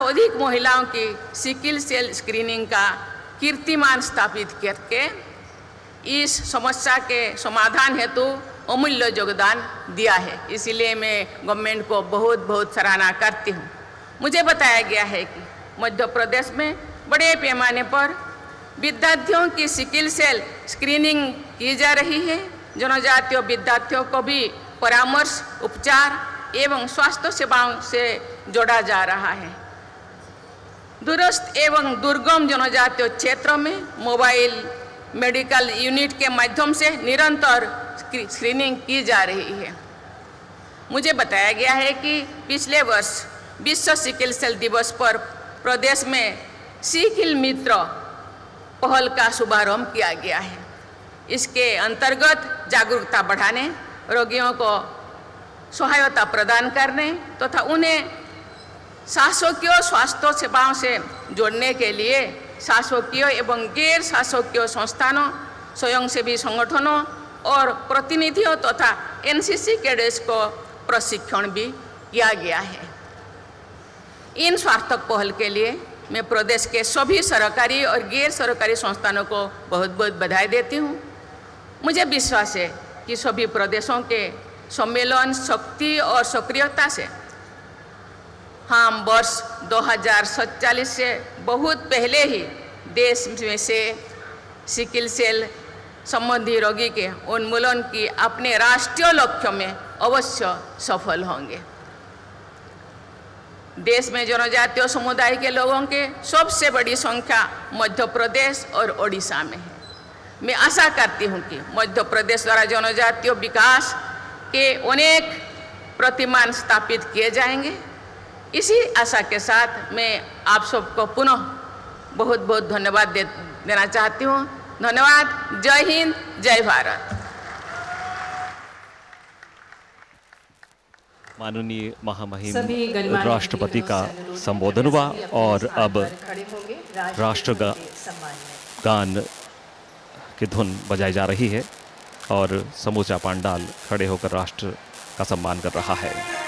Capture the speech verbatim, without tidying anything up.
अधिक महिलाओं की सिकिल सेल स्क्रीनिंग का कीर्तिमान स्थापित करके इस समस्या के समाधान हेतु अमूल्य योगदान दिया है। इसीलिए मैं गवर्नमेंट को बहुत बहुत सराहना करती हूँ। मुझे बताया गया है कि मध्य प्रदेश में बड़े पैमाने पर विद्यार्थियों की सिकिल सेल स्क्रीनिंग की जा रही है। जनजातीय विद्यार्थियों को भी परामर्श, उपचार एवं स्वास्थ्य सेवाओं से जोड़ा जा रहा है। दूरस्थ एवं दुर्गम जनजातीय क्षेत्रों में मोबाइल मेडिकल यूनिट के माध्यम से निरंतर स्क्रीनिंग की जा रही है। मुझे बताया गया है कि पिछले वर्ष विश्व सिकिल सेल दिवस पर प्रदेश में सिकिल मित्र पहल का शुभारंभ किया गया है। इसके अंतर्गत जागरूकता बढ़ाने, रोगियों को सहायता प्रदान करने तथा तो उन्हें शासकीय स्वास्थ्य सेवाओं से जोड़ने के लिए शासकीय एवं गैर शासकीय संस्थानों, स्वयंसेवी संगठनों और प्रतिनिधियों तथा एनसीसी कैडेट्स को प्रशिक्षण भी किया गया है। इन सार्थक पहल के लिए मैं प्रदेश के सभी सरकारी और गैर सरकारी संस्थानों को बहुत बहुत बधाई देती हूँ। मुझे विश्वास है कि सभी प्रदेशों के सम्मेलन, शक्ति और सक्रियता से हम वर्ष दो हज़ार सैंतालीस से बहुत पहले ही देश में से सिकिल सेल संबंधी रोगी के उन्मूलन की अपने राष्ट्रीय लक्ष्य में अवश्य सफल होंगे। देश में जनजातीय समुदाय के लोगों के सबसे बड़ी संख्या मध्य प्रदेश और ओडिशा में है। मैं आशा करती हूँ कि मध्य प्रदेश द्वारा जनजातीय विकास के अनेक प्रतिमान स्थापित किए जाएंगे। इसी आशा के साथ मैं आप सबको पुनः बहुत बहुत धन्यवाद दे, देना चाहती हूँ। धन्यवाद। जय हिंद, जय भारत। माननीय महामहिम राष्ट्रपति का संबोधन हुआ और अब राष्ट्रगान की धुन बजाई जा रही है और समूचा पांडाल खड़े होकर राष्ट्र का सम्मान कर रहा है।